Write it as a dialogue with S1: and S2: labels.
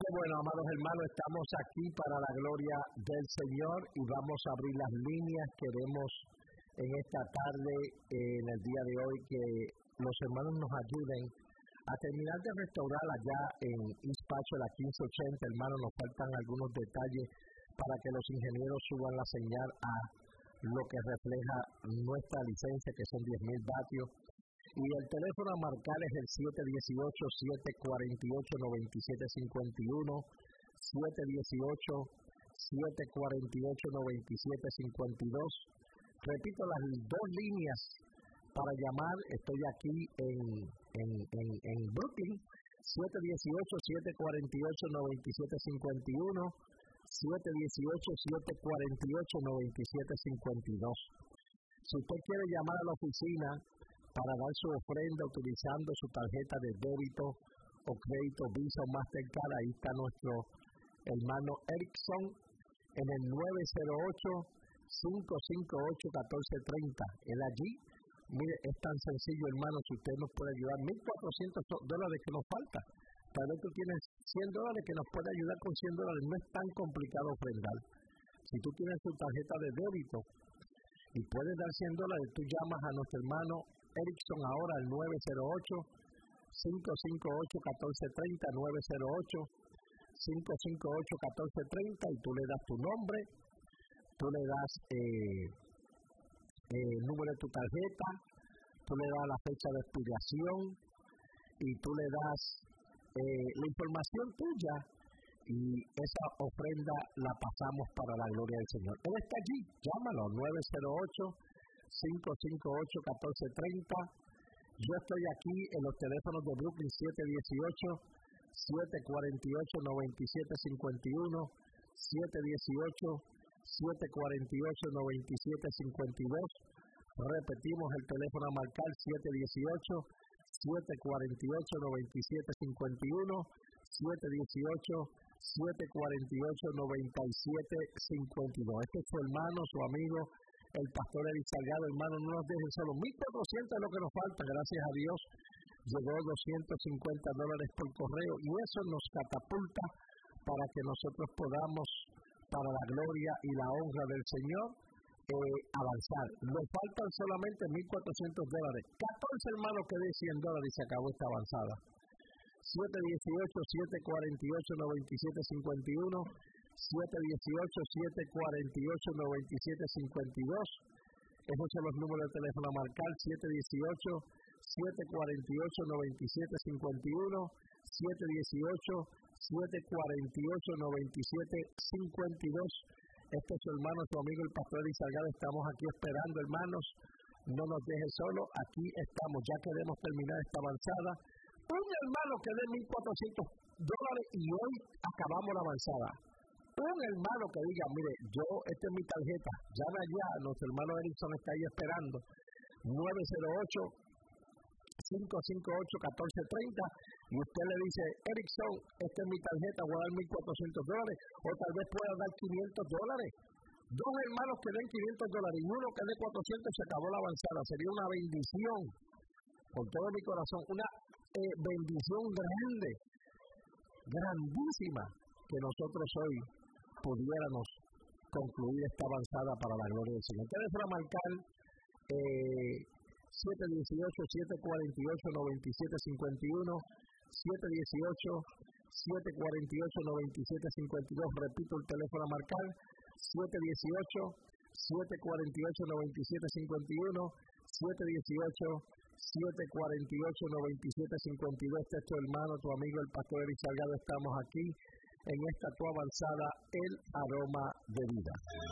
S1: bueno, amados hermanos, estamos aquí para la gloria del Señor y vamos a abrir las líneas. Queremos en esta tarde, en el día de hoy, que los hermanos nos ayuden a terminar de restaurar allá en East Pacho, la 1580. Hermanos, nos faltan algunos detalles para que los ingenieros suban la señal a lo que refleja nuestra licencia, que son 10,000 vatios. Y el teléfono a marcar es el 718-748-9751, 718-748-9752. Repito, las dos líneas para llamar. Estoy aquí en Brooklyn, 718-748-9751, 718-748-9752. Si usted quiere llamar a la oficina para dar su ofrenda utilizando su tarjeta de débito o crédito Visa o Mastercard, ahí está nuestro hermano Erickson en el 908-558-1430. Él allí, mire, es tan sencillo, hermano, si usted nos puede ayudar, $1,400 que nos falta. Tal vez tú tienes $100 que nos puede ayudar con $100, no es tan complicado ofrendar. Si tú tienes tu tarjeta de débito y puedes dar $100, tú llamas a nuestro hermano Erickson ahora al 908-558-1430, 908-558-1430, y tú le das tu nombre, tú le das el número de tu tarjeta, tú le das la fecha de expiración y tú le das la información tuya, y esa ofrenda la pasamos para la gloria del Señor. Él está allí, llámalo, 908-558-1430. Yo estoy aquí en los teléfonos de Brooklyn, 718-748-9751, 718-748-9752. Repetimos el teléfono a marcar, 718-748-9751, 718-748-9752. Este es su hermano, su amigo, el pastor Eric Salgado. Hermano, no nos dejen solo. $1,400 es lo que nos falta, gracias a Dios. Llegó $250 por correo, y eso nos catapulta para que nosotros podamos, para la gloria y la honra del Señor, avanzar. Nos faltan solamente $1,400. 14 hermanos que den $100 y se acabó esta avanzada. 718-748-9751, 718-748-9752. Esos son los números de teléfono a marcar, 718-748-9751, 718-748-9752. Este es su hermano, su amigo, el pastor Eric Salgado. Estamos aquí esperando, hermanos. No nos deje solo, aquí estamos. Ya queremos terminar esta avanzada. Un hermano que dé $1,400 y hoy acabamos la avanzada. Un hermano que diga, mire, esta es mi tarjeta, llame allá, nuestro hermano Erickson está ahí esperando, 908-558-1430, y usted le dice, Erickson, esta es mi tarjeta, voy a dar $1,400, o tal vez pueda dar $500. Dos hermanos que den $500 y uno que dé 400, se acabó la avanzada. Sería una bendición, con todo mi corazón, una bendición grande, grandísima, que nosotros hoy pudiéramos concluir esta avanzada para la gloria del Señor. Teléfono a marcar 718-748-9751, 718-748-9752. Repito el teléfono a marcar, 718-748-9751, 718-748-9752. Este es tu hermano, tu amigo, el pastor Eric Salgado. Estamos aquí en esta tu avanzada, el aroma de vida.